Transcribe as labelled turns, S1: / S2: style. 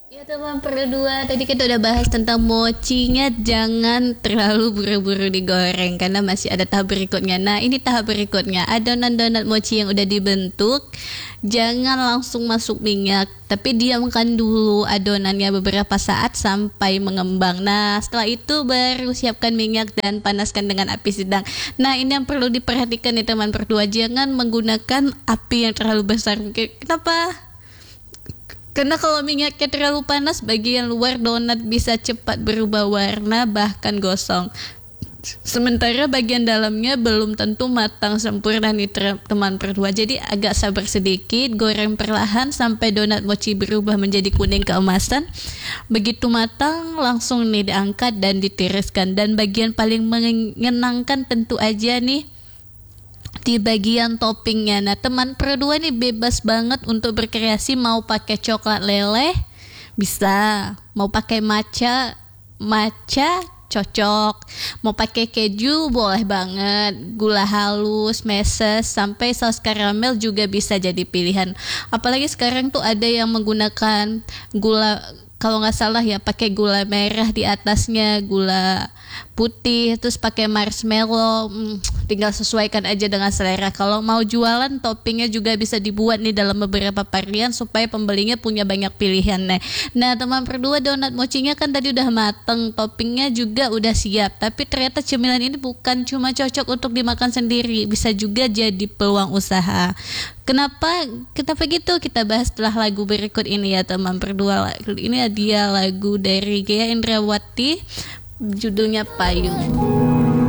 S1: Ya teman berdua, tadi kita udah bahas tentang mochinya jangan terlalu buru-buru digoreng karena masih ada tahap berikutnya. Nah ini tahap berikutnya, adonan donat mochi yang udah dibentuk jangan langsung masuk minyak, tapi diamkan dulu adonannya beberapa saat sampai mengembang. Nah setelah itu baru siapkan minyak dan panaskan dengan api sedang. Nah ini yang perlu diperhatikan nih teman berdua, jangan menggunakan api yang terlalu besar. Kenapa? Karena kalau minyaknya terlalu panas, bagian luar donat bisa cepat berubah warna bahkan gosong. Sementara bagian dalamnya belum tentu matang sempurna nih teman berdua. Jadi agak sabar sedikit, goreng perlahan sampai donat mochi berubah menjadi kuning keemasan. Begitu matang langsung nih diangkat dan ditiriskan. Dan bagian paling menyenangkan tentu aja nih di bagian toppingnya. Nah teman berdua nih bebas banget untuk berkreasi, mau pakai coklat leleh bisa, mau pakai matcha cocok, mau pakai keju boleh banget, gula halus, meses, sampai saus karamel juga bisa jadi pilihan. Apalagi sekarang tuh ada yang menggunakan gula, kalau nggak salah ya pakai gula merah di atasnya, gula putih, terus pakai marshmallow. Tinggal sesuaikan aja dengan selera. Kalau mau jualan, toppingnya juga bisa dibuat nih dalam beberapa varian supaya pembelinya punya banyak pilihan. Nah teman berdua, donat mochinya kan tadi udah mateng, toppingnya juga udah siap, tapi ternyata cemilan ini bukan cuma cocok untuk dimakan sendiri, bisa juga jadi peluang usaha. Kenapa gitu? Kita bahas setelah lagu berikut ini ya teman berdua. Ini dia lagu dari Gea Indrawati, judulnya Payung.